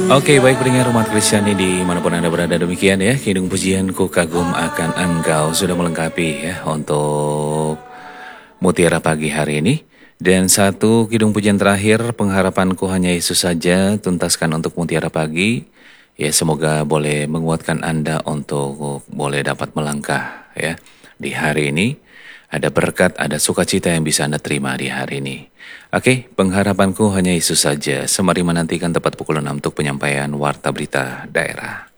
Oke, baik pendengar umat Kristiani dimanapun Anda berada, demikian ya. Kidung pujianku kagum akan engkau sudah melengkapi ya untuk Mutiara Pagi hari ini. Dan satu kidung pujian terakhir, pengharapanku hanya Yesus saja, tuntaskan untuk Mutiara Pagi. Ya, semoga boleh menguatkan Anda untuk boleh dapat melangkah ya di hari ini. Ada berkat, ada sukacita yang bisa Anda terima di hari ini. Oke, pengharapanku hanya Yesus saja. Sembari menantikan tepat pukul 6 untuk penyampaian Warta Berita Daerah.